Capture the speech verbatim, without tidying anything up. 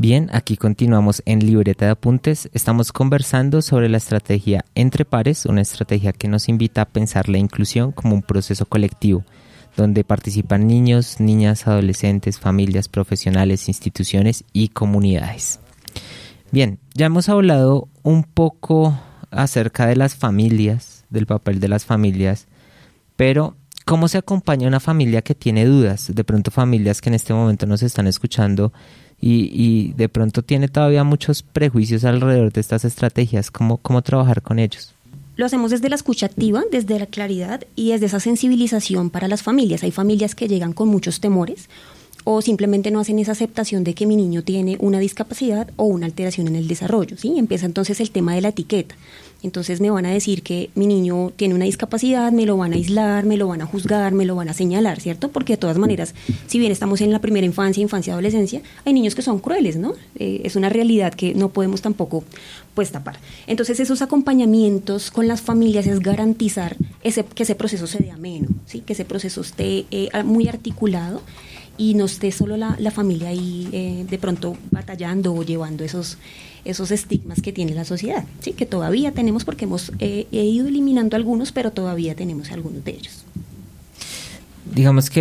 Bien, aquí continuamos en Libreta de Apuntes. Estamos conversando sobre la estrategia Entre Pares, una estrategia que nos invita a pensar la inclusión como un proceso colectivo, donde participan niños, niñas, adolescentes, familias, profesionales, instituciones y comunidades. Bien, ya hemos hablado un poco acerca de las familias, del papel de las familias, pero ¿cómo se acompaña a una familia que tiene dudas? De pronto familias que en este momento nos están escuchando y, y de pronto tiene todavía muchos prejuicios alrededor de estas estrategias. ¿Cómo, cómo trabajar con ellos? Lo hacemos desde la escucha activa, desde la claridad y desde esa sensibilización para las familias. Hay familias que llegan con muchos temores o simplemente no hacen esa aceptación de que mi niño tiene una discapacidad o una alteración en el desarrollo, ¿sí? Empieza entonces el tema de la etiqueta. Entonces me van a decir que mi niño tiene una discapacidad, me lo van a aislar, me lo van a juzgar, me lo van a señalar, ¿cierto? Porque de todas maneras, si bien estamos en la primera infancia, infancia, adolescencia, hay niños que son crueles, ¿no? Eh, es una realidad que no podemos tampoco, pues, tapar. Entonces esos acompañamientos con las familias es garantizar ese, que ese proceso se dé ameno, ¿sí? Que ese proceso esté eh, muy articulado y no esté solo la, la familia ahí eh, de pronto batallando o llevando esos, esos estigmas que tiene la sociedad, ¿sí? Que todavía tenemos porque hemos eh, he ido eliminando algunos, pero todavía tenemos algunos de ellos. Digamos que